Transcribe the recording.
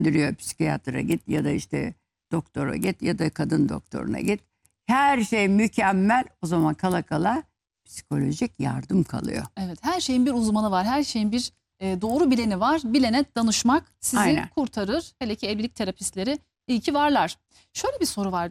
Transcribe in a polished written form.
yönlendiriyor. Psikiyatra git ya da işte doktora git ya da kadın doktoruna git. Her şey mükemmel. O zaman kala kala psikolojik yardım kalıyor. Evet, her şeyin bir uzmanı var. Her şeyin bir doğru bileni var. Bilene danışmak sizi Aynen. kurtarır. Hele ki evlilik terapistleri iyi ki varlar. Şöyle bir soru var.